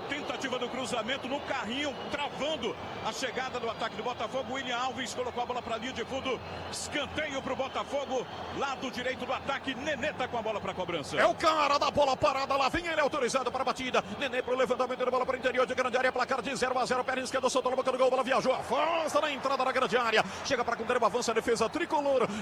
tentativa do cruzamento no carrinho, travando a chegada do ataque do Botafogo. William Alves colocou a bola para a linha de fundo. Escanteio para o Botafogo. Lado direito do ataque. Nenê tá com a bola para cobrança. É o cara da bola parada. Lá vem ele autorizado para a batida. Nenê para o levantamento da bola para o interior de grande área. Placar de 0-0. Perna esquerda soltou na boca do gol. Bola viajou. Afasta na entrada da grande área. Chega para Condreba. Avança a defesa tricolor.